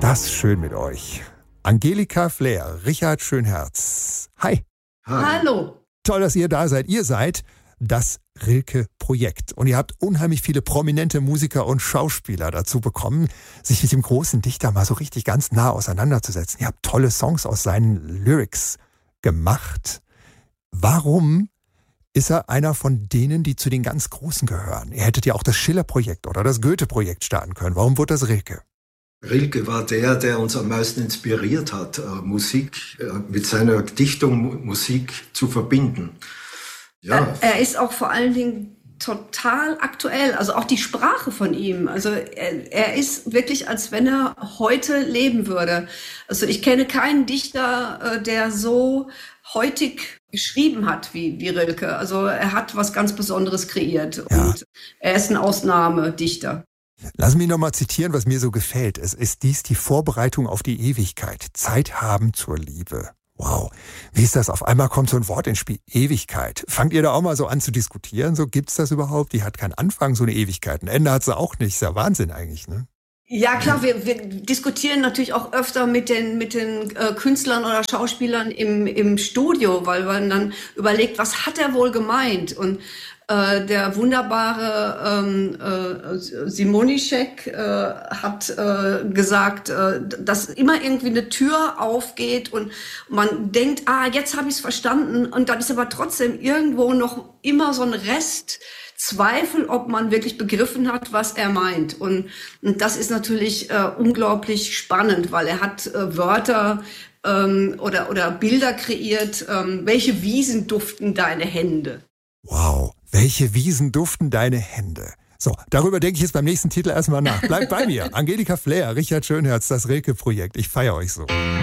Das ist schön mit euch. Angelika Flair, Richard Schönherz. Hi. Hallo. Toll, dass ihr da seid. Ihr seid das Rilke-Projekt. Und ihr habt unheimlich viele prominente Musiker und Schauspieler dazu bekommen, sich mit dem großen Dichter mal so richtig ganz nah auseinanderzusetzen. Ihr habt tolle Songs aus seinen Lyrics gemacht. Warum ist er einer von denen, die zu den ganz Großen gehören? Ihr hättet ja auch das Schiller-Projekt oder das Goethe-Projekt starten können. Warum wurde das Rilke? Rilke war der uns am meisten inspiriert hat, Musik mit seiner Dichtung Musik zu verbinden. Ja. Er ist auch vor allen Dingen total aktuell, also auch die Sprache von ihm. Also er ist wirklich, als wenn er heute leben würde. Also ich kenne keinen Dichter, der so heutig geschrieben hat wie Rilke. Also er hat was ganz Besonderes kreiert und er ist ein Ausnahmedichter. Lass mich nochmal zitieren, was mir so gefällt. Es ist dies die Vorbereitung auf die Ewigkeit. Zeit haben zur Liebe. Wow. Wie ist das? Auf einmal kommt so ein Wort ins Spiel. Ewigkeit. Fangt ihr da auch mal so an zu diskutieren? So, gibt's das überhaupt? Die hat keinen Anfang, so eine Ewigkeit. Ein Ende hat sie auch nicht. Ist ja Wahnsinn eigentlich, ne? Ja, klar, wir diskutieren natürlich auch öfter mit den Künstlern oder Schauspielern im Studio, weil man dann überlegt, was hat er wohl gemeint? Und der wunderbare Simonischek hat gesagt, dass immer irgendwie eine Tür aufgeht und man denkt, jetzt habe ich es verstanden, und dann ist aber trotzdem irgendwo noch immer so ein Rest Zweifel, ob man wirklich begriffen hat, was er meint. Und das ist natürlich unglaublich spannend, weil er hat Wörter oder Bilder kreiert. Welche Wiesen duften deine Hände? Wow, welche Wiesen duften deine Hände? So, darüber denke ich jetzt beim nächsten Titel erstmal nach. Bleibt bei mir. Angelika Flair, Richard Schönherz, das Rilke-Projekt. Ich feiere euch so.